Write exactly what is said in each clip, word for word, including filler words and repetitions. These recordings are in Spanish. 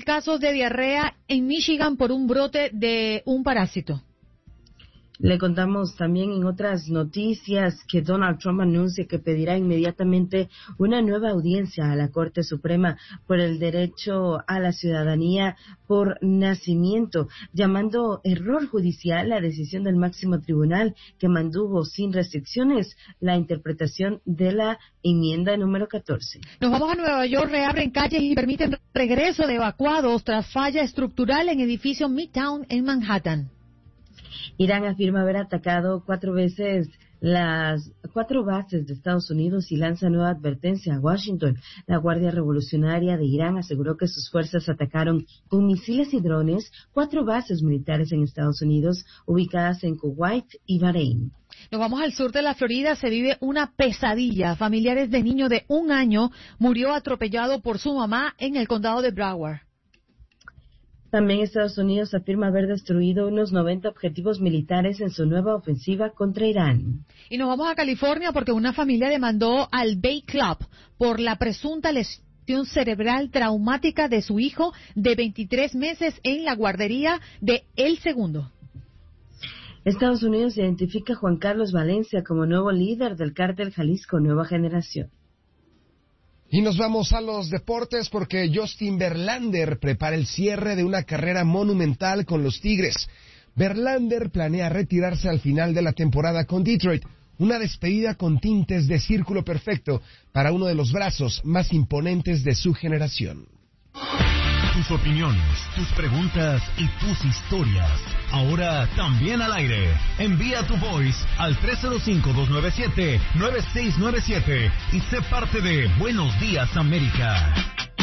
mil casos de diarrea en Michigan por un brote de un parásito. Le contamos también en otras noticias que Donald Trump anuncia que pedirá inmediatamente una nueva audiencia a la Corte Suprema por el derecho a la ciudadanía por nacimiento, llamando error judicial la decisión del máximo tribunal que mantuvo sin restricciones la interpretación de la enmienda número catorce. Nos vamos a Nueva York, reabren calles y permiten regreso de evacuados tras falla estructural en edificio Midtown en Manhattan. Irán afirma haber atacado cuatro veces las cuatro bases de Estados Unidos y lanza nueva advertencia a Washington. La Guardia Revolucionaria de Irán aseguró que sus fuerzas atacaron con misiles y drones cuatro bases militares en Estados Unidos ubicadas en Kuwait y Bahrein. Nos vamos al sur de la Florida, se vive una pesadilla. Familiares de niño de un año murió atropellado por su mamá en el condado de Broward. También Estados Unidos afirma haber destruido unos noventa objetivos militares en su nueva ofensiva contra Irán. Y nos vamos a California porque una familia demandó al Bay Club por la presunta lesión cerebral traumática de su hijo de veintitrés meses en la guardería de El Segundo. Estados Unidos identifica a Juan Carlos Valencia como nuevo líder del cártel Jalisco Nueva Generación. Y nos vamos a los deportes porque Justin Verlander prepara el cierre de una carrera monumental con los Tigres. Verlander planea retirarse al final de la temporada con Detroit, una despedida con tintes de círculo perfecto para uno de los brazos más imponentes de su generación. Tus opiniones, tus preguntas y tus historias. Ahora también al aire. Envía tu voice al tres cero cinco, dos nueve siete, nueve seis nueve siete y sé parte de Buenos Días América.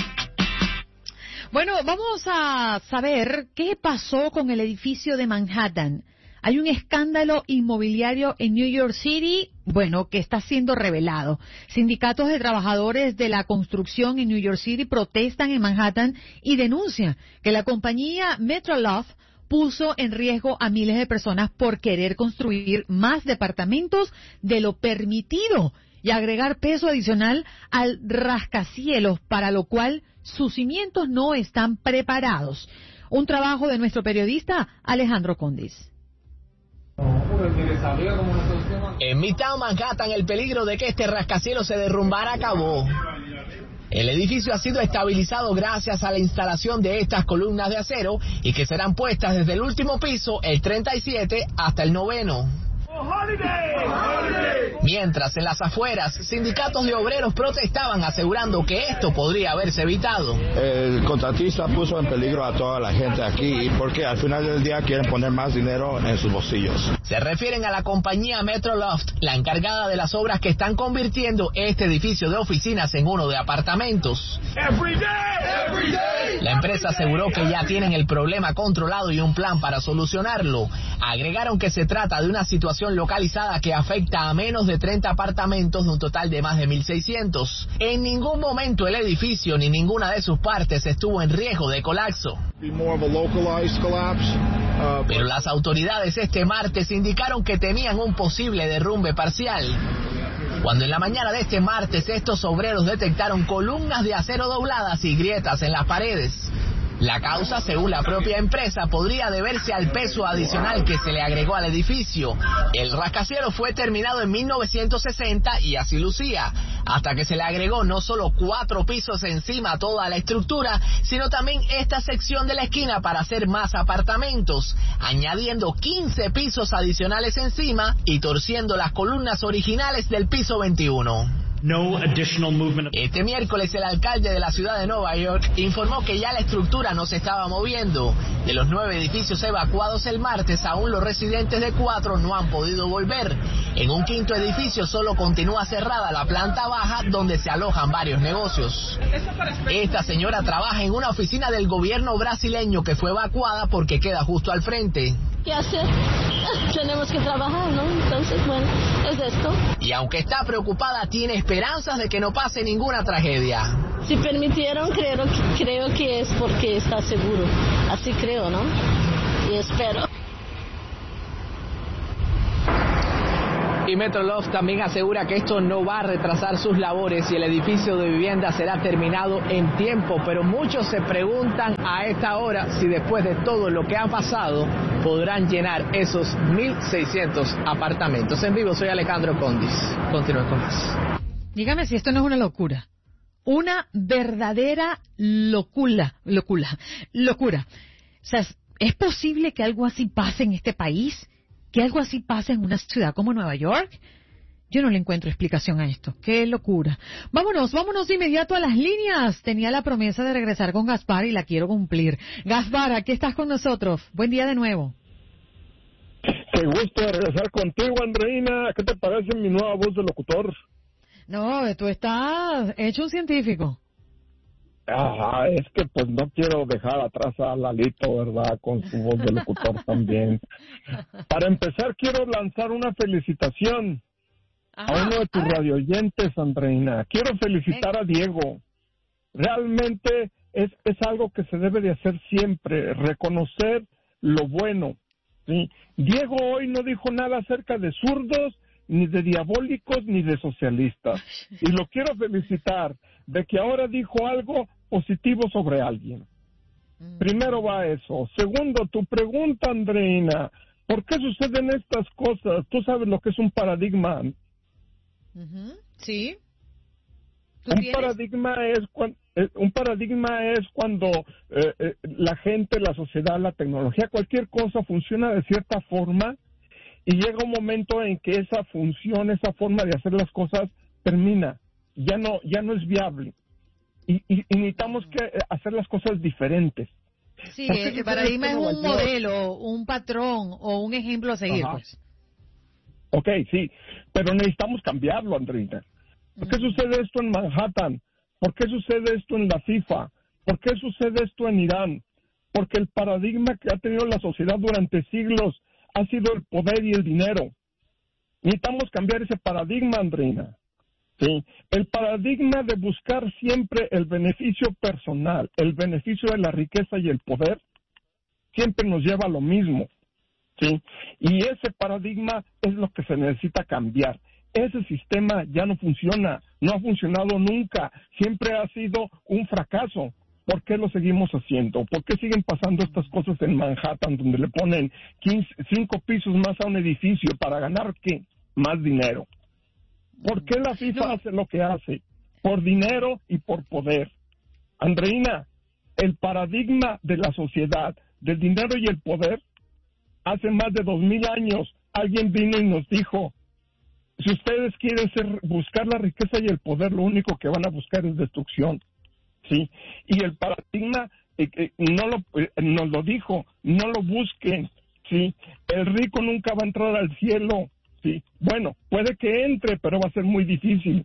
Bueno, vamos a saber qué pasó con el edificio de Manhattan. Hay un escándalo inmobiliario en New York City, bueno, que está siendo revelado. Sindicatos de trabajadores de la construcción en New York City protestan en Manhattan y denuncian que la compañía Metroloft puso en riesgo a miles de personas por querer construir más departamentos de lo permitido y agregar peso adicional al rascacielos, para lo cual sus cimientos no están preparados. Un trabajo de nuestro periodista Alejandro Condis. En Midtown Manhattan, el peligro de que este rascacielos se derrumbara acabó. El edificio ha sido estabilizado gracias a la instalación de estas columnas de acero y que serán puestas desde el último piso, el treinta y siete, hasta el noveno. Mientras en las afueras, sindicatos de obreros protestaban asegurando que esto podría haberse evitado. El contratista puso en peligro a toda la gente aquí porque al final del día quieren poner más dinero en sus bolsillos. Se refieren a la compañía Metroloft, la encargada de las obras que están convirtiendo este edificio de oficinas en uno de apartamentos. Every day, every day. La empresa aseguró que ya tienen el problema controlado y un plan para solucionarlo. Agregaron que se trata de una situación localizada que afecta a menos de treinta apartamentos de un total de más de mil seiscientos. En ningún momento el edificio ni ninguna de sus partes estuvo en riesgo de colapso. Pero las autoridades este martes indicaron que temían un posible derrumbe parcial. Cuando en la mañana de este martes estos obreros detectaron columnas de acero dobladas y grietas en las paredes. La causa, según la propia empresa, podría deberse al peso adicional que se le agregó al edificio. El rascacielos fue terminado en mil novecientos sesenta y así lucía, hasta que se le agregó no solo cuatro pisos encima a toda la estructura, sino también esta sección de la esquina para hacer más apartamentos, añadiendo quince pisos adicionales encima y torciendo las columnas originales del piso veintiuno. No additional movement. Este miércoles el alcalde de la ciudad de Nueva York informó que ya la estructura no se estaba moviendo. De los nueve edificios evacuados el martes, aún los residentes de cuatro no han podido volver. En un quinto edificio solo continúa cerrada la planta baja donde se alojan varios negocios. Esta señora trabaja en una oficina del gobierno brasileño que fue evacuada porque queda justo al frente. ¿Qué hacer? Tenemos que trabajar, ¿no? Entonces, bueno, es esto. Y aunque está preocupada, tiene esperanzas de que no pase ninguna tragedia. Si permitieron, creo, creo que es porque está seguro. Así creo, ¿no? Y espero. Y Metrolove también asegura que esto no va a retrasar sus labores y el edificio de vivienda será terminado en tiempo, pero muchos se preguntan a esta hora si después de todo lo que ha pasado podrán llenar esos mil seiscientos apartamentos. En vivo, soy Alejandro Condis. Continúen con más. Dígame si esto no es una locura. Una verdadera locura, locura, locura. O sea, ¿es posible que algo así pase en este país? ¿Que algo así pase en una ciudad como Nueva York? Yo no le encuentro explicación a esto. ¡Qué locura! Vámonos, vámonos de inmediato a las líneas. Tenía la promesa de regresar con Gaspar y la quiero cumplir. Gaspar, aquí estás con nosotros. Buen día de nuevo. Qué gusto de regresar contigo, Andreina. ¿Qué te parece mi nueva voz de locutor? No, tú estás hecho un científico. Ajá, es que pues no quiero dejar atrás a Lalito, ¿verdad? Con su voz de locutor también. Para empezar, quiero lanzar una felicitación Ajá, a uno de tus radioyentes, Andreina. Quiero felicitar a Diego. Realmente es, es algo que se debe de hacer siempre, reconocer lo bueno, ¿sí? Diego hoy no dijo nada acerca de zurdos, ni de diabólicos, ni de socialistas. Y lo quiero felicitar de que ahora dijo algo positivo sobre alguien. Primero va eso. Segundo, tu pregunta, Andreina, ¿por qué suceden estas cosas? Tú sabes lo que es un paradigma. Uh-huh. Sí. Un tienes? paradigma es cuando, eh, un paradigma es cuando eh, eh, la gente, la sociedad, la tecnología, cualquier cosa funciona de cierta forma y llega un momento en que esa función, esa forma de hacer las cosas termina, ya no, ya no es viable y, y, y necesitamos que hacer las cosas diferentes. Sí, el paradigma es un modelo, un patrón o un ejemplo a seguir. Ajá. Pues. Ok, sí, pero necesitamos cambiarlo, Andreina. ¿Por qué sucede esto en Manhattan? ¿Por qué sucede esto en la FIFA? ¿Por qué sucede esto en Irán? Porque el paradigma que ha tenido la sociedad durante siglos ha sido el poder y el dinero. Necesitamos cambiar ese paradigma, Andreina. ¿Sí? El paradigma de buscar siempre el beneficio personal, el beneficio de la riqueza y el poder, siempre nos lleva a lo mismo. ¿Sí? Y ese paradigma es lo que se necesita cambiar. Ese sistema ya no funciona, no ha funcionado nunca, siempre ha sido un fracaso. ¿Por qué lo seguimos haciendo? ¿Por qué siguen pasando estas cosas en Manhattan, donde le ponen quince, cinco pisos más a un edificio para ganar qué? Más dinero. ¿Por qué la FIFA no. hace lo que hace? Por dinero y por poder. Andreina, el paradigma de la sociedad, del dinero y el poder, hace más de dos mil años, alguien vino y nos dijo, si ustedes quieren ser, buscar la riqueza y el poder, lo único que van a buscar es destrucción. ¿Sí? Y el paradigma eh, eh, no lo, eh, nos lo dijo, no lo busquen, ¿sí? El rico nunca va a entrar al cielo, ¿sí? Bueno, puede que entre, pero va a ser muy difícil.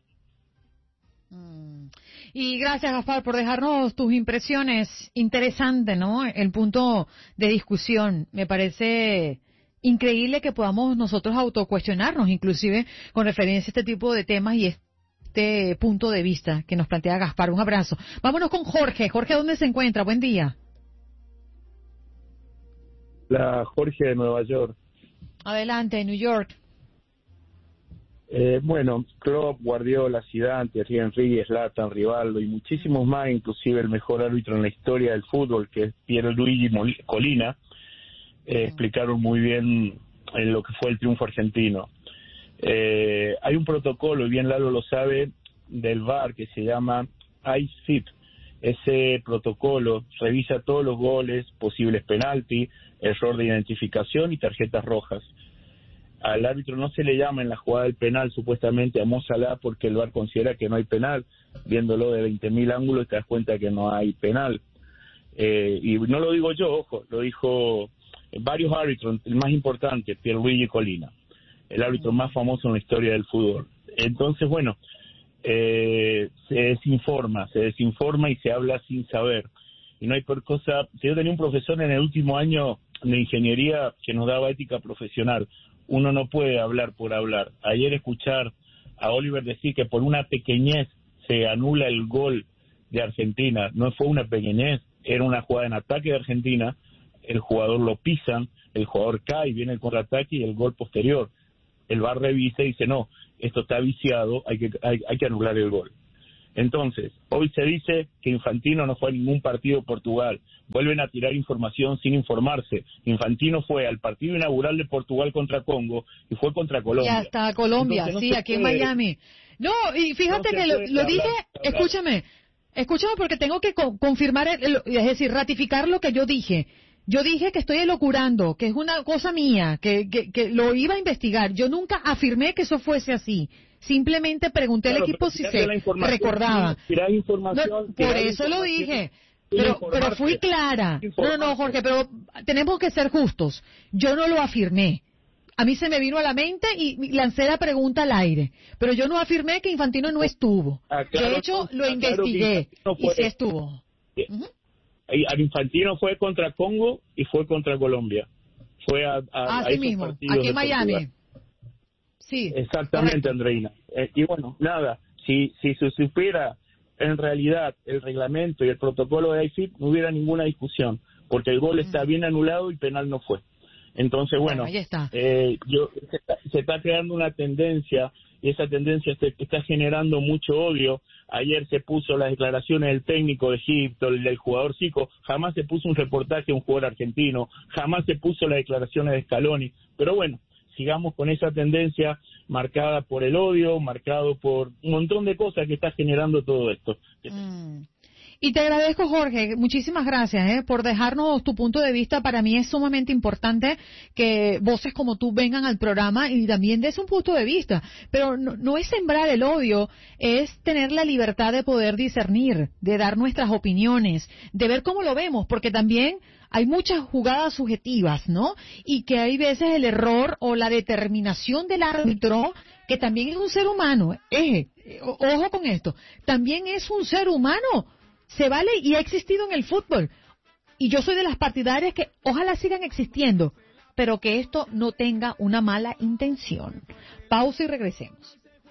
Mm. Y gracias, Gaspar, por dejarnos tus impresiones. Interesante, ¿no? El punto de discusión. Me parece increíble que podamos nosotros autocuestionarnos, inclusive con referencia a este tipo de temas y este punto de vista que nos plantea Gaspar. Un abrazo. Vámonos con Jorge. Jorge, ¿dónde se encuentra? Buen día. La Jorge de Nueva York. Adelante, New York. Eh, bueno, Klopp, Guardiola, Zidane, Thierry Henry, Zlatan, Rivaldo y muchísimos más, inclusive el mejor árbitro en la historia del fútbol, que es Pierluigi Collina, eh, explicaron muy bien en lo que fue el triunfo argentino. Eh, hay un protocolo, y bien Lalo lo sabe, del V A R que se llama I C I P. Ese protocolo revisa todos los goles, posibles penalti, error de identificación y tarjetas rojas. Al árbitro no se le llama en la jugada del penal supuestamente a Mo Salah porque el V A R considera que no hay penal. Viéndolo de veinte mil ángulos te das cuenta que no hay penal. Eh, y no lo digo yo, ojo, lo dijo varios árbitros, el más importante, Pierluigi Collina, el árbitro más famoso en la historia del fútbol. Entonces, bueno, eh, se desinforma, se desinforma y se habla sin saber. Y no hay por cosa... Yo tenía un profesor en el último año de ingeniería que nos daba ética profesional. Uno no puede hablar por hablar. Ayer escuchar a Oliver decir que por una pequeñez se anula el gol de Argentina, no fue una pequeñez, era una jugada en ataque de Argentina, el jugador lo pisan, el jugador cae, viene el contraataque y el gol posterior. el V A R revisa y dice, no, esto está viciado, hay que, hay, hay que anular el gol. Entonces, hoy se dice que Infantino no fue a ningún partido de Portugal. Vuelven a tirar información sin informarse. Infantino fue al partido inaugural de Portugal contra Congo y fue contra Colombia. Y hasta Colombia, Entonces, no sí, aquí puede, en Miami. No, y fíjate no que lo, lo dije, hablar, hablar. escúchame, escúchame porque tengo que co- confirmar, el, el, es decir, ratificar lo que yo dije. Yo dije que estoy elocurando, que es una cosa mía, que, que, que lo iba a investigar. Yo nunca afirmé que eso fuese así. Simplemente pregunté Claro, al equipo si se recordaba. Tirar información, No, por tirar eso lo información, dije. sin Pero, informarse. pero fui clara. No, no, Jorge, pero tenemos que ser justos. Yo no lo afirmé. A mí se me vino a la mente y lancé la pregunta al aire. Pero yo no afirmé que Infantino no estuvo. Ah, claro, De hecho, lo ah, claro que investigué Infantino y fue. sí estuvo. Sí. Ujú. Y al Infantino fue contra Congo y fue contra Colombia. Fue a, a, a Así esos mismo, partidos aquí de en Miami. Portugal. Sí. Exactamente, correcto. Andreina. Eh, y bueno, nada, si, si se supiera en realidad el reglamento y el protocolo de A I F I P, no hubiera ninguna discusión, porque el gol está bien anulado y penal no fue. Entonces, bueno, Bueno, ahí está. eh, yo, se, está, se está creando una tendencia y esa tendencia se, está generando mucho odio. Ayer se puso las declaraciones del técnico de Egipto, el del jugador Zico, jamás se puso un reportaje de un jugador argentino, jamás se puso las declaraciones de Scaloni, pero bueno, sigamos con esa tendencia marcada por el odio, marcado por un montón de cosas que está generando todo esto. Mm. Y te agradezco, Jorge, muchísimas gracias ¿eh? por dejarnos tu punto de vista. Para mí es sumamente importante que voces como tú vengan al programa y también des un punto de vista. Pero no, no es sembrar el odio, es tener la libertad de poder discernir, de dar nuestras opiniones, de ver cómo lo vemos, porque también hay muchas jugadas subjetivas, ¿no? Y que hay veces el error o la determinación del árbitro, que también es un ser humano. Eh, ojo con esto, también es un ser humano. Se vale y ha existido en el fútbol. Y yo soy de las partidarias que ojalá sigan existiendo, pero que esto no tenga una mala intención. Pausa y regresemos.